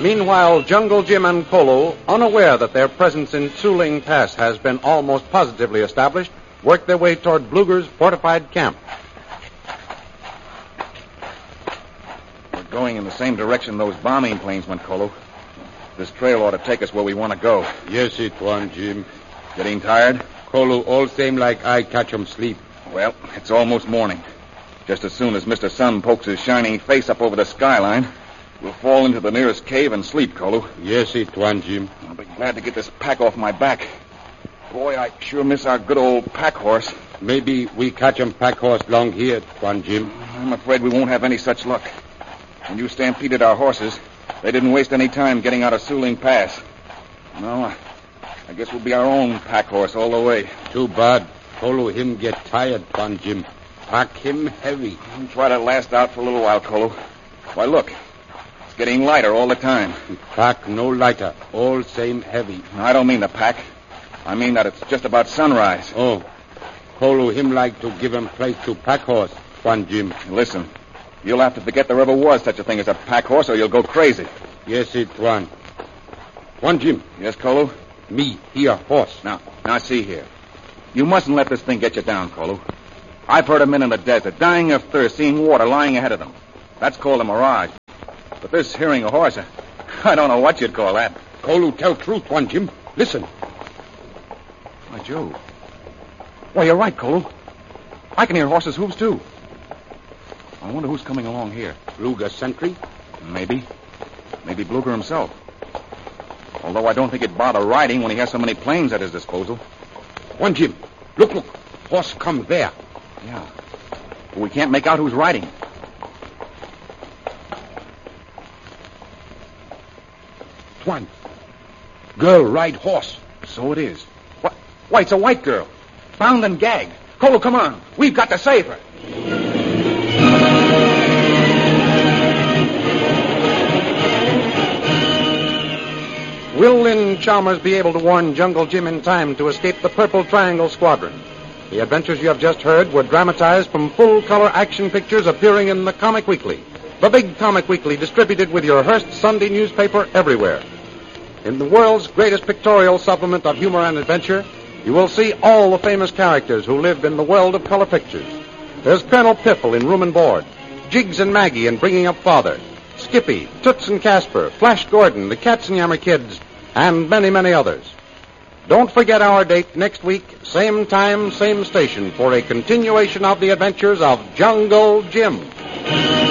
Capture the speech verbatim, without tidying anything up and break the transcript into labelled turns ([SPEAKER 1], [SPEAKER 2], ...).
[SPEAKER 1] Meanwhile, Jungle Jim and Kolo, unaware that their presence in Suling Pass has been almost positively established, work their way toward Bluger's fortified camp.
[SPEAKER 2] We're going in the same direction those bombing planes went, Kolo. This trail ought to take us where we want to go.
[SPEAKER 3] Yes, it won, Jim.
[SPEAKER 2] Getting tired?
[SPEAKER 3] Kolo, all same like I catch 'em sleep.
[SPEAKER 2] Well, it's almost morning. Just as soon as Mister Sun pokes his shining face up over the skyline, we'll fall into the nearest cave and sleep, Kolo.
[SPEAKER 3] Yes, it won, Jim.
[SPEAKER 2] I'll be glad to get this pack off my back. Boy, I sure miss our good old pack horse.
[SPEAKER 3] Maybe we catch 'em pack horse long here, Tuan Jim.
[SPEAKER 2] I'm afraid we won't have any such luck. When you stampeded our horses, they didn't waste any time getting out of Suling Pass. No, I, I guess we'll be our own pack horse all the way.
[SPEAKER 3] Too bad. Kolo him get tired, Tuan Jim. Pack him heavy.
[SPEAKER 2] I'll try to last out for a little while, Kolo. Why, look. It's getting lighter all the time.
[SPEAKER 3] Pack no lighter. All same heavy.
[SPEAKER 2] I don't mean the pack. I mean that it's just about sunrise.
[SPEAKER 3] Oh. Kolo him like to give him place to pack horse, Tuan Jim.
[SPEAKER 2] Listen. You'll have to forget there ever was such a thing as a pack horse or you'll go crazy.
[SPEAKER 3] Yes, it Tuan. Tuan Jim.
[SPEAKER 2] Yes, Kolo?
[SPEAKER 3] Me, here, horse.
[SPEAKER 2] Now, now see here. You mustn't let this thing get you down, Kolo. I've heard of men in the desert dying of thirst, seeing water lying ahead of them. That's called a mirage. But this hearing a horse, I don't know what you'd call that.
[SPEAKER 3] Kolo tell truth, Tuan Jim. Listen.
[SPEAKER 2] Why, Joe. Why, you're right, Kolo. I can hear horses' hooves, too. I wonder who's coming along here.
[SPEAKER 3] Bluger sentry?
[SPEAKER 2] Maybe. Maybe Bluger himself. Although I don't think he'd bother riding when he has so many planes at his disposal.
[SPEAKER 3] Tuan Jim. Look, look. Horse come there.
[SPEAKER 2] Yeah. But we can't make out who's riding.
[SPEAKER 3] Tuan. Girl ride horse.
[SPEAKER 2] So it is. What? Why, it's a white girl. Bound and gagged. Kolo, come on. We've got to save her.
[SPEAKER 1] Will Lynn Chalmers be able to warn Jungle Jim in time to escape the Purple Triangle Squadron? The adventures you have just heard were dramatized from full-color action pictures appearing in the Comic Weekly, the big Comic Weekly distributed with your Hearst Sunday newspaper everywhere. In the world's greatest pictorial supplement of humor and adventure, you will see all the famous characters who live in the world of color pictures. There's Colonel Piffle in Room and Board, Jiggs and Maggie in Bringing Up Father, Skippy, Toots and Casper, Flash Gordon, the Katzenjammer Kids, and many, many others. Don't forget our date next week, same time, same station, for a continuation of the adventures of Jungle Jim.